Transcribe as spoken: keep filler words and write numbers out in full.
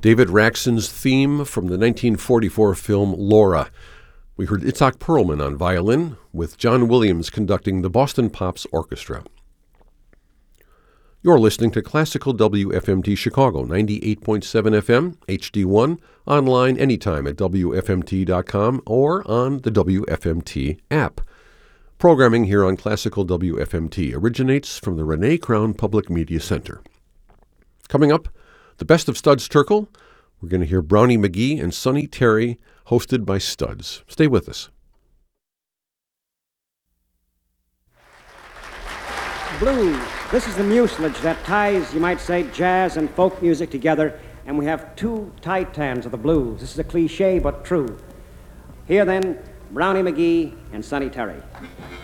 David Raxon's theme from the nineteen forty-four film Laura. We heard Itzhak Perlman on violin, with John Williams conducting the Boston Pops Orchestra. You're listening to Classical W F M T Chicago, ninety-eight point seven F M, H D one, online anytime at W F M T dot com or on the W F M T app. Programming here on Classical W F M T originates from the Renee Crown Public Media Center. Coming up, the best of Studs Terkel. We're going to hear Brownie McGhee and Sonny Terry, hosted by Studs. Stay with us. Blues. This is the mucilage that ties, you might say, jazz and folk music together, and we have two titans of the blues. This is a cliche, but true. Here, then, Brownie McGhee and Sonny Terry.